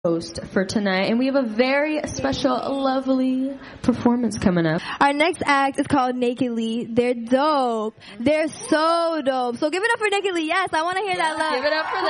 host for tonight, and we have a very special, lovely performance coming up. Our next act is called Nakedly. They're dope. They're so dope. So give it up for Nakedly. Yes, I want to hear that love. Give it up for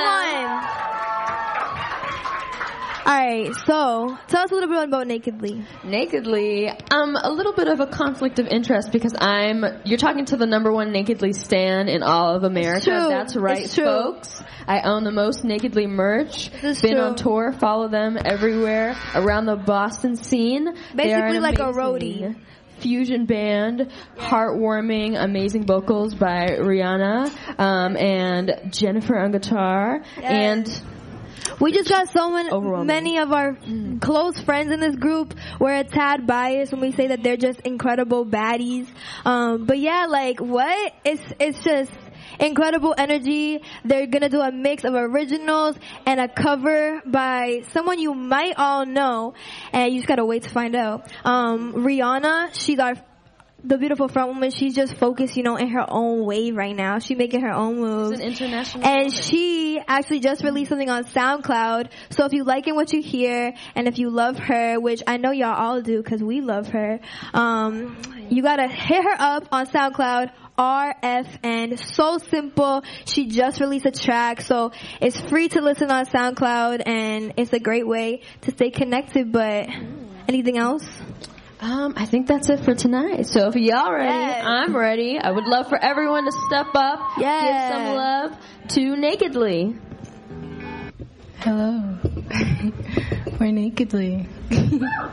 them. Alright, so tell us a little bit about Nakedly. Nakedly, a little bit of a conflict of interest because you're talking to the #1 Nakedly stan in all of America. It's true. That's right, It's true. folks. I own the most Nakedly merch. It's Been true. on tour. Follow them everywhere around the Boston scene. They are Basically an like a amazing roadie. fusion band, heartwarming, amazing vocals by Rihanna, and Jennifer on guitar, and We just got Overwhelming. many of our close friends in this group. We're a tad biased when we say that they're just incredible baddies. But yeah, like what? It's just incredible energy. They're gonna do a mix of originals and a cover by someone you might all know, and you just gotta wait to find out. Rihanna, she's the beautiful front woman. She's just focused, in her own way right now. She's making her own moves. She's an international And woman. she actually just released something on SoundCloud. So if you liking what you hear, and if you love her, which I know y'all all do because we love her, you gotta hit her up on SoundCloud. RFN. So simple. She just released a track, so it's free to listen on SoundCloud, and it's a great way to stay connected. But anything else? I think that's it for tonight. So if y'all ready, Yes. I'm ready. I would love for everyone to step up, Yes. give some love to Nakedly. Hello. We're Nakedly.